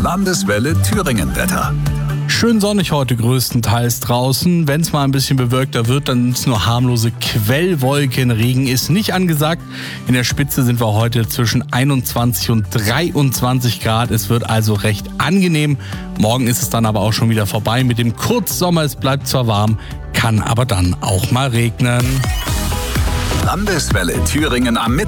Landeswelle Thüringen Wetter. Schön sonnig heute größtenteils draußen. Wenn es mal ein bisschen bewölkter wird, dann sind es nur harmlose Quellwolken. Regen ist nicht angesagt. In der Spitze sind wir heute zwischen 21 und 23 Grad. Es wird also recht angenehm. Morgen ist es dann aber auch schon wieder vorbei mit dem Kurzsommer. Es bleibt zwar warm, kann aber dann auch mal regnen. Landeswelle Thüringen am Mittwoch.